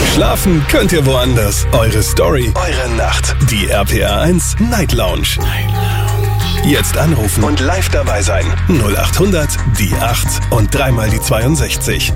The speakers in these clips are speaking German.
Schlafen könnt ihr woanders. Eure Story, eure Nacht. Die RPR 1 Night Lounge. Jetzt anrufen und live dabei sein. 0800 die 8 und dreimal die 62.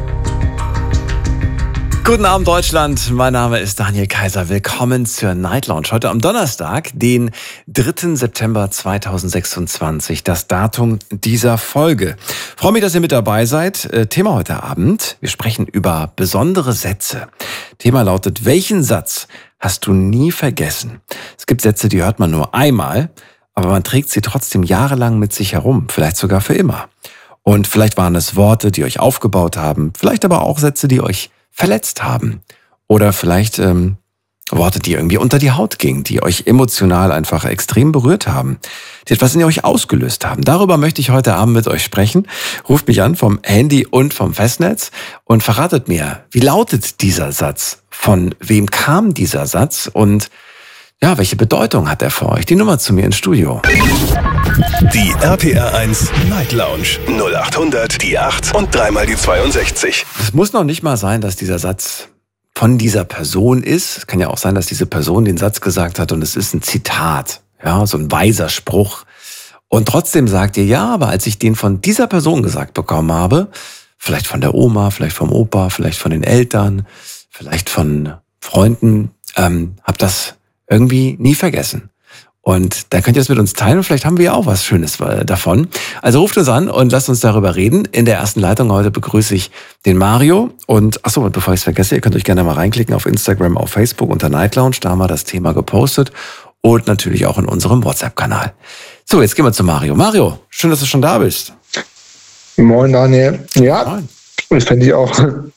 Guten Abend, Deutschland. Mein Name ist Daniel Kaiser. Willkommen zur Night Lounge. Heute am Donnerstag, den 3. September 2026, das Datum dieser Folge. Ich freue mich, dass ihr mit dabei seid. Thema heute Abend, wir sprechen über besondere Sätze. Thema lautet, welchen Satz hast du nie vergessen? Es gibt Sätze, die hört man nur einmal, aber man trägt sie trotzdem jahrelang mit sich herum, vielleicht sogar für immer. Und vielleicht waren es Worte, die euch aufgebaut haben, vielleicht aber auch Sätze, die euch verletzt haben. Oder vielleicht Worte, die irgendwie unter die Haut gingen, die euch emotional einfach extrem berührt haben, die etwas in euch ausgelöst haben. Darüber möchte ich heute Abend mit euch sprechen. Ruft mich an vom Handy und vom Festnetz und verratet mir, wie lautet dieser Satz? Von wem kam dieser Satz? Und ja, welche Bedeutung hat er für euch? Die Nummer zu mir ins Studio. Die RPR 1 Night Lounge 0800 die 8 und dreimal die 62. Es muss noch nicht mal sein, dass dieser Satz von dieser Person ist. Es kann ja auch sein, dass diese Person den Satz gesagt hat und es ist ein Zitat, ja, so ein weiser Spruch. Und trotzdem sagt ihr, ja, aber als ich den von dieser Person gesagt bekommen habe, vielleicht von der Oma, vielleicht vom Opa, vielleicht von den Eltern, vielleicht von Freunden, hab das irgendwie nie vergessen. Und dann könnt ihr es mit uns teilen und vielleicht haben wir ja auch was Schönes davon. Also ruft uns an und lasst uns darüber reden. In der ersten Leitung heute begrüße ich den Mario. Und bevor ich es vergesse, ihr könnt euch gerne mal reinklicken auf Instagram, auf Facebook unter Night Lounge. Da haben wir das Thema gepostet und natürlich auch in unserem WhatsApp-Kanal. So, jetzt gehen wir zu Mario. Mario, schön, dass du schon da bist. Moin, Daniel. Ja, Moin. Das fände ich auch.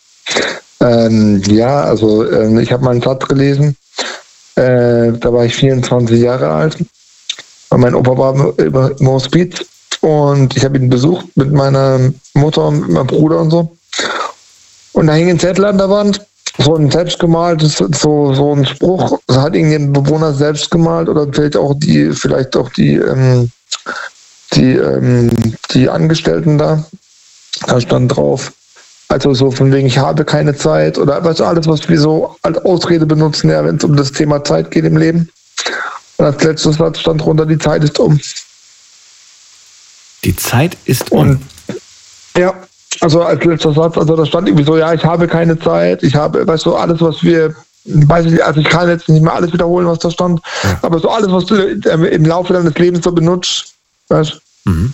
Ich habe mal einen Satz gelesen. Da war ich 24 Jahre alt. Mein Opa war im Hospiz und ich habe ihn besucht mit meiner Mutter und mit meinem Bruder und so. Und da hing ein Zettel an der Wand, so ein selbstgemaltes, so ein Spruch. Das hat irgendein Bewohner selbst gemalt oder vielleicht auch die Angestellten da. Da stand drauf. Also so von wegen, ich habe keine Zeit oder weißt du, alles, was wir so als Ausrede benutzen, ja, wenn es um das Thema Zeit geht im Leben. Und als letzter Satz stand drunter, die Zeit ist um. Die Zeit ist um. Und ja, also als letzter Satz, also da stand irgendwie so, ja, ich habe keine Zeit, ich habe, weißt du, alles, was wir, weiß ich, also ich kann jetzt nicht mehr alles wiederholen, was da stand, ja. Aber so alles, was du im Laufe deines Lebens so benutzt, weißt du. Mhm.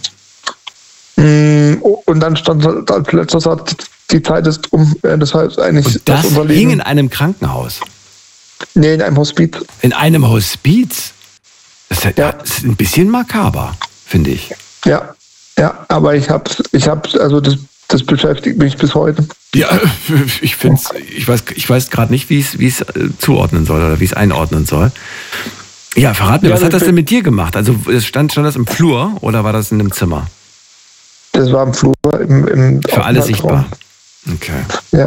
Und dann stand als letzter Satz, die Zeit ist um. Das heißt eigentlich, und das hing in einem Krankenhaus? Nee, in einem Hospiz. In einem Hospiz? Das ist ein bisschen makaber, finde ich. Ja, aber ich das beschäftigt mich bis heute. Ja, ich weiß gerade nicht, wie es zuordnen soll oder wie es einordnen soll. Ja, verrat mir, was hat das denn mit dir gemacht? Also stand das im Flur oder war das in einem Zimmer? Das war im Flur. Für alle sichtbar. Okay. Ja,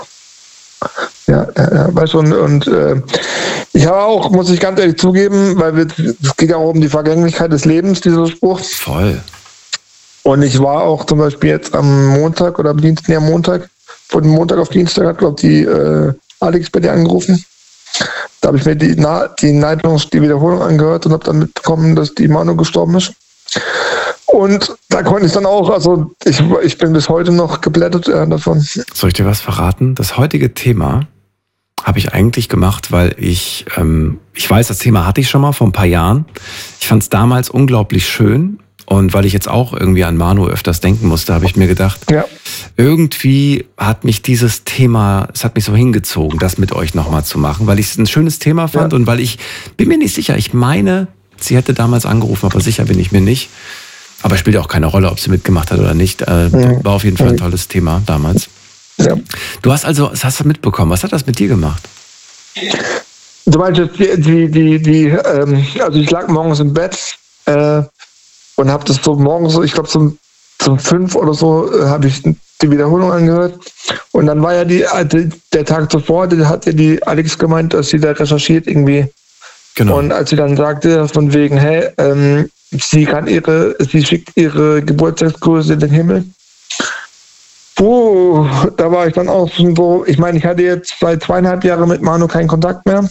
weißt du, und ich habe auch, muss ich ganz ehrlich zugeben, weil es geht ja auch um die Vergänglichkeit des Lebens, dieser Spruch. Voll. Und ich war auch zum Beispiel jetzt am Montag oder am Montag, von Montag auf Dienstag hat, glaube ich, die Alex bei dir angerufen. Da habe ich mir die Wiederholung angehört und habe dann mitbekommen, dass die Manu gestorben ist. Und da konnte ich dann auch, also ich bin bis heute noch geblättert davon. Soll ich dir was verraten? Das heutige Thema habe ich eigentlich gemacht, weil ich weiß, das Thema hatte ich schon mal vor ein paar Jahren. Ich fand es damals unglaublich schön und weil ich jetzt auch irgendwie an Manu öfters denken musste, habe ich mir gedacht, irgendwie hat mich dieses Thema, es hat mich so hingezogen, das mit euch nochmal zu machen, weil ich es ein schönes Thema fand und weil ich bin mir nicht sicher, ich meine, sie hätte damals angerufen, aber sicher bin ich mir nicht. Aber spielt ja auch keine Rolle, ob sie mitgemacht hat oder nicht. War auf jeden Fall ein tolles Thema damals. Ja. Du hast also, das hast du mitbekommen. Was hat das mit dir gemacht? Du meinst jetzt also ich lag morgens im Bett und habe das so morgens, ich glaube zum 5 oder so, habe ich die Wiederholung angehört. Und dann war ja der Tag zuvor, da hat ja die Alex gemeint, dass sie da recherchiert irgendwie. Genau. Und als sie dann sagte, von wegen, hey, sie schickt ihre Geburtstagsgröße in den Himmel, Da war ich dann auch so, ich meine, ich hatte jetzt seit 2,5 Jahren mit Manu keinen Kontakt mehr.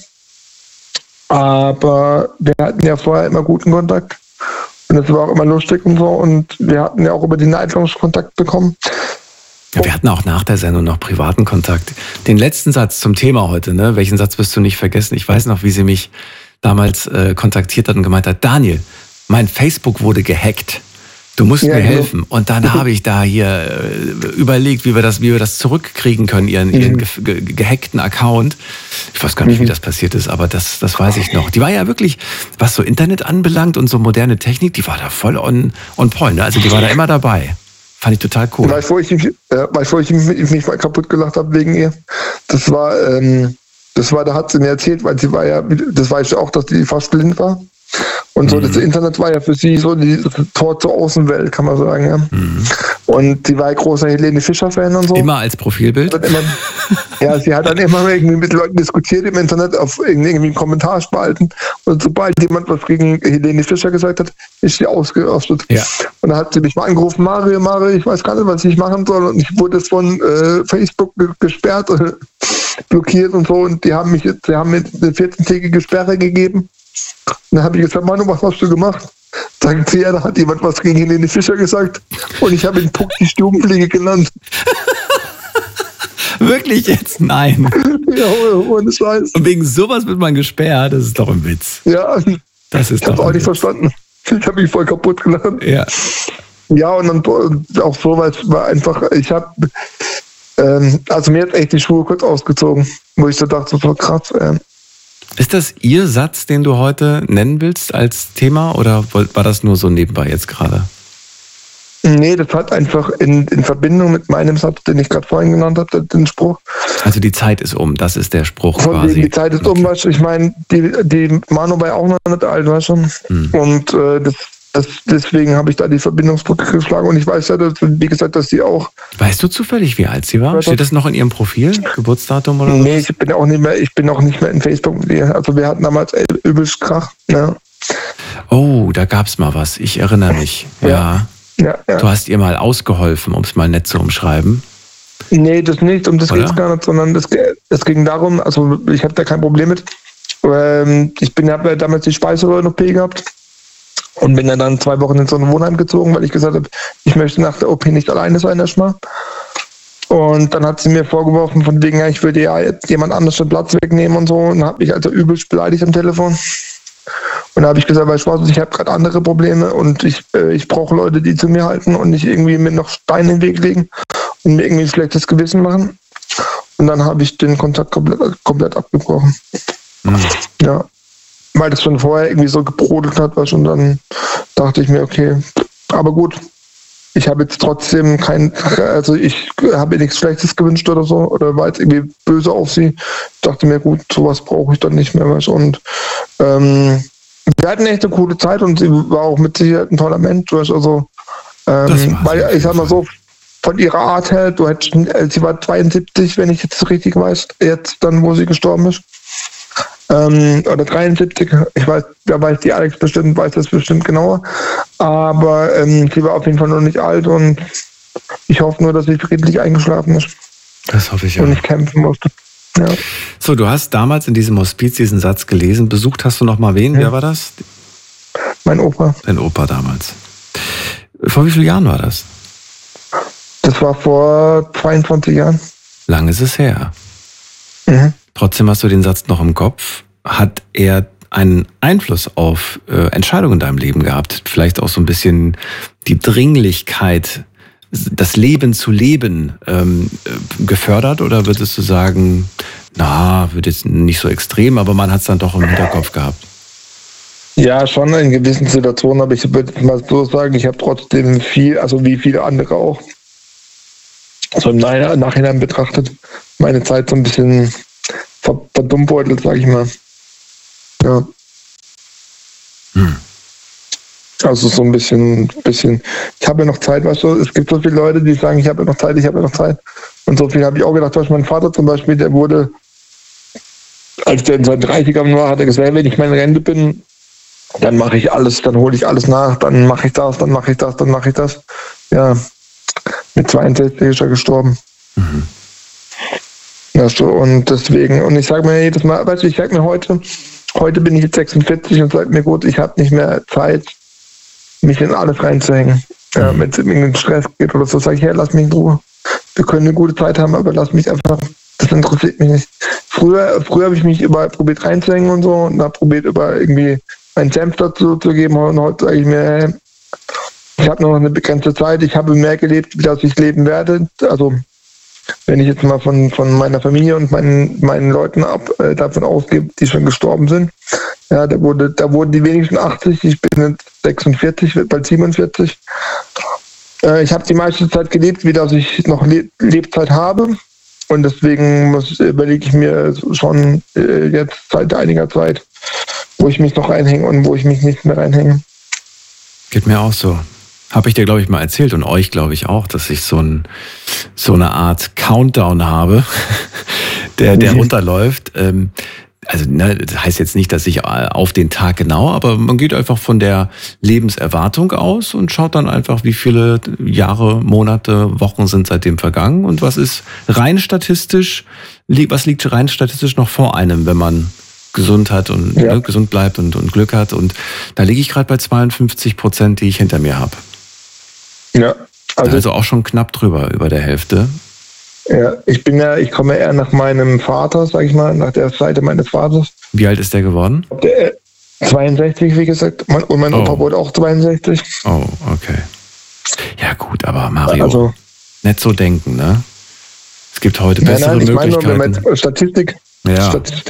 Aber wir hatten ja vorher immer guten Kontakt. Und es war auch immer lustig und so. Und wir hatten ja auch über die Night Lounge Kontakt bekommen. Ja, wir hatten auch nach der Sendung noch privaten Kontakt. Den letzten Satz zum Thema heute, ne? Welchen Satz wirst du nicht vergessen? Ich weiß noch, wie sie mich damals kontaktiert hat und gemeint hat, Daniel, mein Facebook wurde gehackt. Du musst mir helfen. Und dann habe ich da hier überlegt, wie wir das zurückkriegen können, ihren gehackten Account. Ich weiß gar nicht, wie das passiert ist, aber das weiß ich noch. Die war ja wirklich, was so Internet anbelangt und so moderne Technik, die war da voll on point. Also die war da immer dabei. Fand ich total cool. Weißt du, wo ich mich mal kaputt gelacht habe wegen ihr? Das war, da hat sie mir erzählt, weil sie war ja, das weiß ich auch, dass die fast blind war. Und so, das Internet war ja für sie so das Tor zur Außenwelt, kann man sagen. Ja. Und sie war ein großer Helene Fischer-Fan und so. Immer als Profilbild? Sie hat dann immer irgendwie mit Leuten diskutiert im Internet, auf irgendwie einen Kommentarspalten. Und sobald jemand was gegen Helene Fischer gesagt hat, ist sie ausgerastet. Ja. Und dann hat sie mich mal angerufen, Mario, ich weiß gar nicht, was ich machen soll. Und ich wurde von Facebook gesperrt, blockiert und so. Und die haben mir eine 14-tägige Sperre gegeben. Und dann habe ich gesagt, Manu, was hast du gemacht? Sagt sie, ja, da hat jemand was gegen Helene Fischer gesagt und ich habe ihn Puck die Stubenfliege genannt. Wirklich jetzt? Nein. Ja, ohne Scheiß. Und wegen sowas wird man gesperrt, das ist doch ein Witz. Ja, das ist ich habe auch nicht verstanden. Ich habe mich voll kaputt gelacht. Ja. Ja, und dann auch so, weil es war einfach, ich habe, also mir hat echt die Schuhe kurz ausgezogen, wo ich so dachte, so krass, Ist das Ihr Satz, den du heute nennen willst als Thema oder war das nur so nebenbei jetzt gerade? Nee, das hat einfach in Verbindung mit meinem Satz, den ich gerade vorhin genannt habe, den Spruch. Also die Zeit ist um, das ist der Spruch von quasi. Die Zeit ist um, weißt du, ich meine, die Manu war ja auch noch nicht alt, weißt du. Und deswegen habe ich da die Verbindungsbrücke geschlagen und ich weiß ja, wie gesagt, dass sie auch... Weißt du zufällig, wie alt sie war? Steht das noch in ihrem Profil? Geburtsdatum oder was? Nee, ich bin auch nicht mehr in Facebook mit ihr. Also wir hatten damals übelst Krach. Ja. Oh, da gab's mal was. Ich erinnere mich. Ja. Du hast ihr mal ausgeholfen, um es mal nett zu umschreiben. Nee, das nicht. Um das geht es gar nicht, sondern es ging darum, also ich habe da kein Problem mit. Ich habe ja damals die Speiseröhren-OP gehabt. Und bin dann 2 Wochen in so ein Wohnheim gezogen, weil ich gesagt habe, ich möchte nach der OP nicht alleine sein erstmal. Und dann hat sie mir vorgeworfen, von wegen, ja, ich würde ja jetzt jemand anders den Platz wegnehmen und so. Und habe mich also übelst beleidigt am Telefon. Und da habe ich gesagt, ich habe gerade andere Probleme und ich brauche Leute, die zu mir halten und nicht irgendwie mir noch Steine in den Weg legen und mir irgendwie ein schlechtes Gewissen machen. Und dann habe ich den Kontakt komplett abgebrochen. Ja. Weil das schon vorher irgendwie so gebrodelt hat, und dann dachte ich mir, okay, aber gut, ich habe jetzt trotzdem ich habe ihr nichts Schlechtes gewünscht oder so, oder war jetzt irgendwie böse auf sie. Ich dachte mir, gut, sowas brauche ich dann nicht mehr, und wir hatten echt eine coole Zeit und sie war auch mit Sicherheit ein toller Mensch, also, weil ich sag mal so, von ihrer Art her, sie war 72, wenn ich jetzt so richtig weiß, jetzt dann, wo sie gestorben ist. Oder 73, da weiß die Alex bestimmt, weiß das bestimmt genauer. Aber sie war auf jeden Fall noch nicht alt und ich hoffe nur, dass sie friedlich eingeschlafen ist. Das hoffe ich auch. Und nicht kämpfen musste. Ja. So, du hast damals in diesem Hospiz diesen Satz gelesen. Besucht hast du noch mal wen? Ja. Wer war das? Mein Opa. Dein Opa damals. Vor wie vielen Jahren war das? Das war vor 22 Jahren. Lang ist es her. Trotzdem hast du den Satz noch im Kopf. Hat er einen Einfluss auf Entscheidungen in deinem Leben gehabt? Vielleicht auch so ein bisschen die Dringlichkeit, das Leben zu leben, gefördert? Oder würdest du sagen, wird jetzt nicht so extrem, aber man hat es dann doch im Hinterkopf gehabt? Ja, schon in gewissen Situationen, aber ich würde mal so sagen, ich habe trotzdem viel, also wie viele andere auch, also im Nachhinein betrachtet, meine Zeit so ein bisschen verdummbeutelt, sag ich mal. Ja. Also so ein bisschen, ich habe ja noch Zeit, weißt du, es gibt so viele Leute, die sagen, ich habe ja noch Zeit. Und so viel habe ich auch gedacht, mein Vater zum Beispiel, der wurde, als der in seinen 30ern war, hat er gesagt, wenn ich meine Rente bin, dann mache ich alles, dann hole ich alles nach, dann mache ich das. Ja, Mit 62 ist er gestorben. Mhm. Ja, so, und deswegen, und ich sage mir jedes Mal, weißt du, ich sage mir heute bin ich jetzt 46 und sage mir, gut, ich habe nicht mehr Zeit, mich in alles reinzuhängen. Wenn es in den Stress geht oder so, sage ich, hey, lass mich in Ruhe. Wir können eine gute Zeit haben, aber lass mich einfach, das interessiert mich nicht. Früher habe ich mich überall probiert reinzuhängen und so und habe probiert, über irgendwie meinen Senf dazu zu geben. Und heute sage ich mir, hey, ich habe noch eine begrenzte Zeit, ich habe mehr gelebt, wie das ich leben werde. Also wenn ich jetzt mal von meiner Familie und meinen Leuten davon ausgehe, die schon gestorben sind, ja, da wurden die wenigsten 80, ich bin jetzt 46, bald 47. Ich habe die meiste Zeit gelebt, wie dass ich noch Lebzeit habe. Und deswegen überlege ich mir schon jetzt seit einiger Zeit, wo ich mich noch reinhänge und wo ich mich nicht mehr reinhänge. Geht mir auch so. Habe ich dir, glaube ich, mal erzählt und euch, glaube ich, auch, dass ich so eine Art Countdown habe, der runterläuft. Also das heißt jetzt nicht, dass ich auf den Tag genau, aber man geht einfach von der Lebenserwartung aus und schaut dann einfach, wie viele Jahre, Monate, Wochen sind seitdem vergangen und was liegt rein statistisch noch vor einem, wenn man gesund hat und gesund bleibt und Glück hat. Und da liege ich gerade bei 52%, die ich hinter mir habe. Ja, also auch schon knapp drüber, über der Hälfte. Ja, ich komme eher nach meinem Vater, sag ich mal, nach der Seite meines Vaters. Wie alt ist der geworden? 62, wie gesagt. Und mein Opa wurde auch 62. Oh, okay. Ja gut, aber Mario, nicht so denken, ne? Es gibt heute bessere Möglichkeiten. Ich meine nur Statistik. Ja.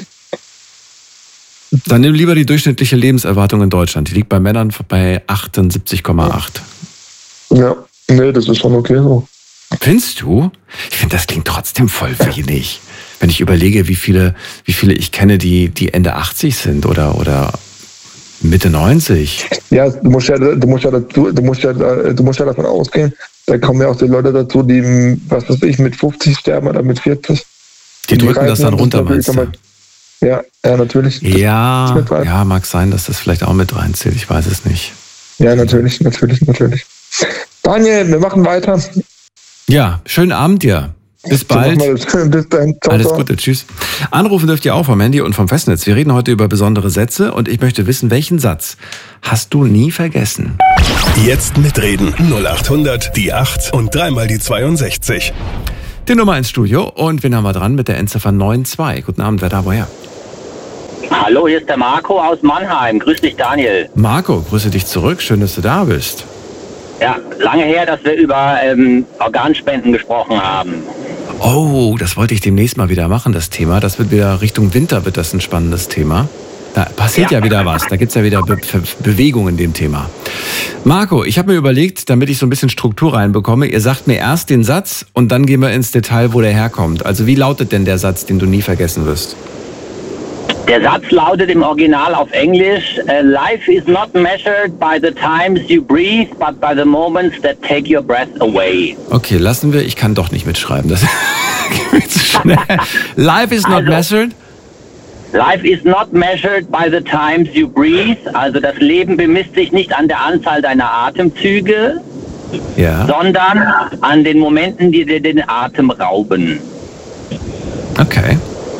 Dann nimm lieber die durchschnittliche Lebenserwartung in Deutschland. Die liegt bei Männern bei 78,8. Ja, nee, das ist schon okay so. Findest du? Ich finde, das klingt trotzdem voll wenig. Wenn ich überlege, wie viele ich kenne, die Ende 80 sind oder Mitte 90. Ja, du musst ja davon ausgehen, da kommen ja auch die Leute dazu, die, was weiß ich, mit 50 sterben oder mit 40. Die drücken das dann runter, meinst du? Ja, natürlich. Ja, mag sein, dass das vielleicht auch mit reinzählt. Ich weiß es nicht. Ja, natürlich. Daniel, wir machen weiter. Ja, schönen Abend dir. Bis bald. Bis dann. Ciao, alles Gute, tschüss. Anrufen dürft ihr auch vom Handy und vom Festnetz. Wir reden heute über besondere Sätze und ich möchte wissen, welchen Satz hast du nie vergessen? Jetzt mitreden. 0800 die 8 und dreimal die 62. Die Nummer ins Studio und wen haben wir dran mit der Endziffer 92? Guten Abend, wer da woher? Hallo, hier ist der Marco aus Mannheim. Grüß dich, Daniel. Marco, grüße dich zurück. Schön, dass du da bist. Ja, lange her, dass wir über Organspenden gesprochen haben. Oh, das wollte ich demnächst mal wieder machen, das Thema. Das wird wieder Richtung Winter, wird das ein spannendes Thema. Da passiert ja wieder was. Da gibt es ja wieder Bewegung in dem Thema. Marco, ich habe mir überlegt, damit ich so ein bisschen Struktur reinbekomme, ihr sagt mir erst den Satz und dann gehen wir ins Detail, wo der herkommt. Also wie lautet denn der Satz, den du nie vergessen wirst? Der Satz lautet im Original auf Englisch: Life is not measured by the times you breathe, but by the moments that take your breath away. Okay, lassen wir. Ich kann doch nicht mitschreiben. Das geht zu schnell. Life is not measured? Life is not measured by the times you breathe. Also das Leben bemisst sich nicht an der Anzahl deiner Atemzüge, sondern an den Momenten, die dir den Atem rauben. Okay.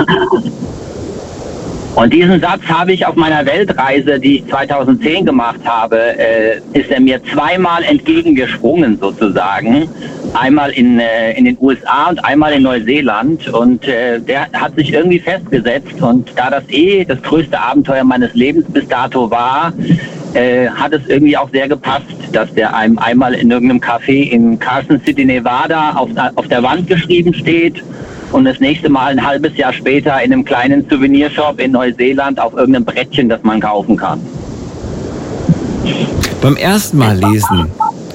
Und diesen Satz habe ich auf meiner Weltreise, die ich 2010 gemacht habe, ist er mir zweimal entgegengesprungen sozusagen. Einmal in den USA und einmal in Neuseeland. Und der hat sich irgendwie festgesetzt. Und da das das größte Abenteuer meines Lebens bis dato war, hat es irgendwie auch sehr gepasst, dass der einem einmal in irgendeinem Café in Carson City, Nevada auf der Wand geschrieben steht. Und das nächste Mal ein halbes Jahr später in einem kleinen Souvenirshop in Neuseeland auf irgendeinem Brettchen, das man kaufen kann. Beim ersten Mal lesen,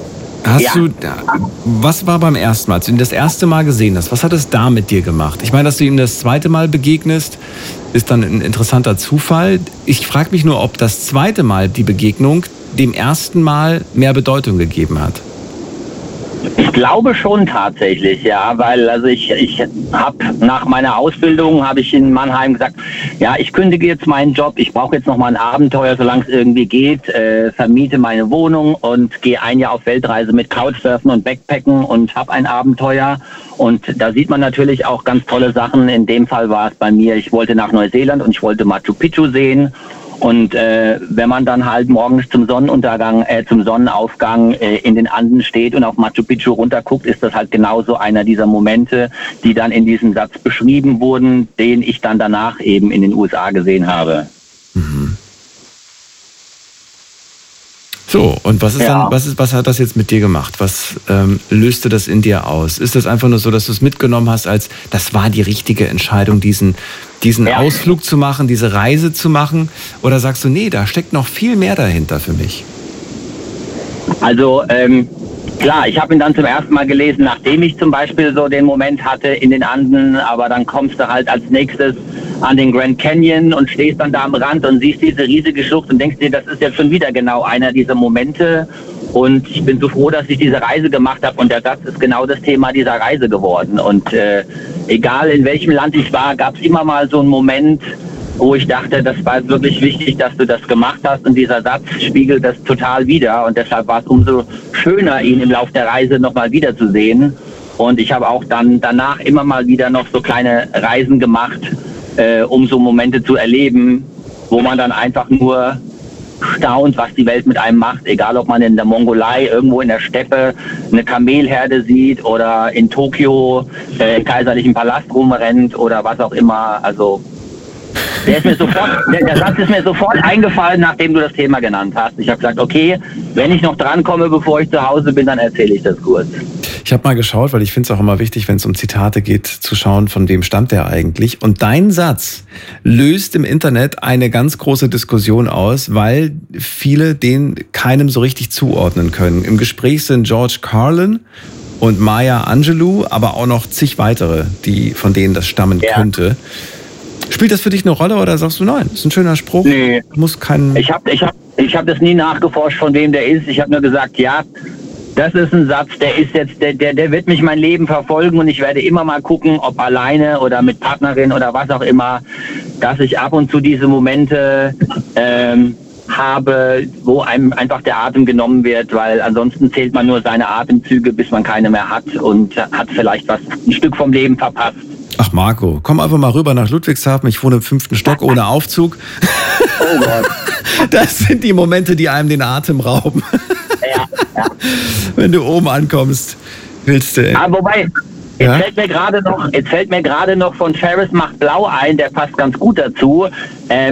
was war beim ersten Mal, als du ihn das erste Mal gesehen hast, was hat es da mit dir gemacht? Ich meine, dass du ihm das zweite Mal begegnest, ist dann ein interessanter Zufall. Ich frage mich nur, ob das zweite Mal die Begegnung dem ersten Mal mehr Bedeutung gegeben hat. Ich glaube schon tatsächlich, ja, weil also ich habe nach meiner Ausbildung habe ich in Mannheim gesagt, ja, ich kündige jetzt meinen Job, ich brauche jetzt noch mal ein Abenteuer, solange es irgendwie geht, vermiete meine Wohnung und gehe ein Jahr auf Weltreise mit Couchsurfen und Backpacken und habe ein Abenteuer. Und da sieht man natürlich auch ganz tolle Sachen. In dem Fall war es bei mir, ich wollte nach Neuseeland und ich wollte Machu Picchu sehen. Und wenn man dann halt morgens zum Sonnenaufgang in den Anden steht und auf Machu Picchu runterguckt, ist das halt genauso einer dieser Momente, die dann in diesem Satz beschrieben wurden, den ich dann danach eben in den USA gesehen habe. Mhm. So, und was ist dann, was hat das jetzt mit dir gemacht? Was löste das in dir aus? Ist das einfach nur so, dass du es mitgenommen hast, als das war die richtige Entscheidung, diesen Ausflug zu machen, diese Reise zu machen? Oder sagst du, nee, da steckt noch viel mehr dahinter für mich? Also, klar, ich habe ihn dann zum ersten Mal gelesen, nachdem ich zum Beispiel so den Moment hatte in den Anden, aber dann kommst du halt als nächstes an den Grand Canyon und stehst dann da am Rand und siehst diese riesige Schlucht und denkst dir, das ist jetzt schon wieder genau einer dieser Momente. Und ich bin so froh, dass ich diese Reise gemacht habe und der Satz ist genau das Thema dieser Reise geworden. Und egal in welchem Land ich war, gab es immer mal so einen Moment, wo ich dachte, das war wirklich wichtig, dass du das gemacht hast. Und dieser Satz spiegelt das total wider. Und deshalb war es umso schöner, ihn im Laufe der Reise nochmal wiederzusehen. Und ich habe auch dann danach immer mal wieder noch so kleine Reisen gemacht, um so Momente zu erleben, wo man dann einfach nur staunt, was die Welt mit einem macht. Egal, ob man in der Mongolei irgendwo in der Steppe eine Kamelherde sieht oder in Tokio im Kaiserlichen Palast rumrennt oder was auch immer. Also der Satz ist mir sofort eingefallen, nachdem du das Thema genannt hast. Ich habe gesagt, okay, wenn ich noch drankomme, bevor ich zu Hause bin, dann erzähle ich das kurz. Ich habe mal geschaut, weil ich finde es auch immer wichtig, wenn es um Zitate geht, zu schauen, von wem stammt der eigentlich. Und dein Satz löst im Internet eine ganz große Diskussion aus, weil viele den keinem so richtig zuordnen können. Im Gespräch sind George Carlin und Maya Angelou, aber auch noch zig weitere, von denen das stammen könnte. Spielt das für dich eine Rolle oder sagst du, nein, ist ein schöner Spruch? Nee. Muss kein... Ich hab das nie nachgeforscht, von wem der ist. Ich habe nur gesagt, ja, das ist ein Satz, der ist jetzt, der wird mich mein Leben verfolgen und ich werde immer mal gucken, ob alleine oder mit Partnerin oder was auch immer, dass ich ab und zu diese Momente habe, wo einem einfach der Atem genommen wird, weil ansonsten zählt man nur seine Atemzüge, bis man keine mehr hat und hat vielleicht ein Stück vom Leben verpasst. Ach Marco, komm einfach mal rüber nach Ludwigshafen. Ich wohne im 5. Stock ohne Aufzug. Oh Gott. Das sind die Momente, die einem den Atem rauben. Ja. Wenn du oben ankommst, willst du... Aber wobei, jetzt fällt mir gerade noch von Ferris macht blau ein, der passt ganz gut dazu.